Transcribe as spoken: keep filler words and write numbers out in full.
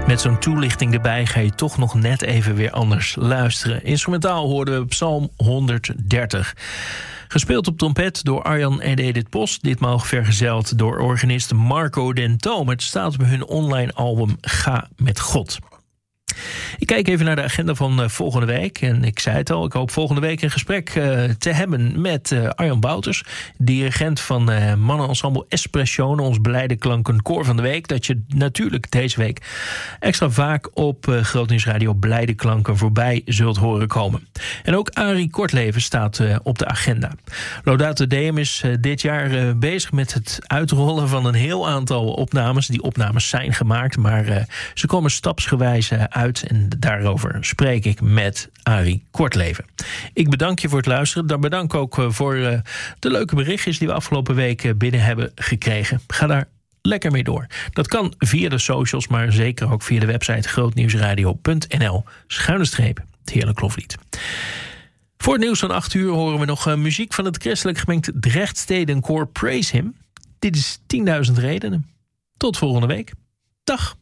Met zo'n toelichting erbij ga je toch nog net even weer anders luisteren. Instrumentaal hoorden we Psalm honderddertig. Gespeeld op trompet door Arjan en Edith Post. Ditmaal vergezeld door organist Marco Dentoom. Het staat op hun online album Ga met God. Ik kijk even naar de agenda van uh, volgende week. En ik zei het al, ik hoop volgende week een gesprek uh, te hebben met uh, Arjan Bouters, dirigent van uh, mannenensemble Espression, ons blijde klankenkoor van de week. Dat je natuurlijk deze week extra vaak op uh, Groot Nieuws Radio blijde klanken voorbij zult horen komen. En ook Arie Kortleven staat uh, op de agenda. Laudate Deum is uh, dit jaar uh, bezig met het uitrollen van een heel aantal opnames. Die opnames zijn gemaakt, maar uh, ze komen stapsgewijs uh, uit. En daarover spreek ik met Arie Kortleven. Ik bedank je voor het luisteren. Dan bedank ik ook voor uh, de leuke berichtjes die we afgelopen week binnen hebben gekregen. Ga daar lekker mee door. Dat kan via de socials, maar zeker ook via de website grootnieuwsradio punt n l schuine streep het Heerlijk Loflied. Voor het nieuws van acht uur horen we nog uh, muziek van het christelijk gemengd Drechtstedenkoor Praise Him. Dit is tienduizend redenen. Tot volgende week. Dag.